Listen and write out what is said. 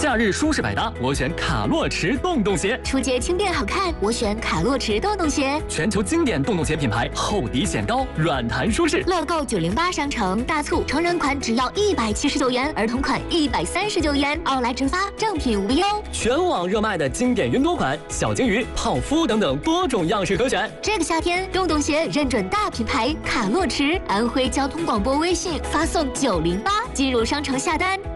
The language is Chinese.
夏日舒适百搭，我选卡洛驰洞洞鞋。 出街轻便好看，我选卡洛驰洞洞鞋。 全球经典洞洞鞋品牌，厚底显高，软弹舒适。 乐购908商城大促，成人款只要179元，儿童款139元，奥莱直发，正品无忧。 全网热卖的经典云朵款、小金鱼、泡芙等等多种样式可选。 这个夏天，洞洞鞋认准大品牌卡洛驰，安徽交通广播微信发送908进入商城下单。